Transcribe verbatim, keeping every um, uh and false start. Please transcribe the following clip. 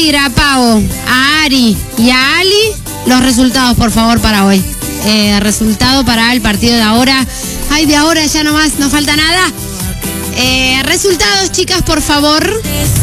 pedir a Pau, a Ari y a Ali los resultados, por favor, para hoy. Eh, resultado para el partido de ahora. Ay, de ahora ya nomás, no falta nada. Eh, resultados, chicas, por favor.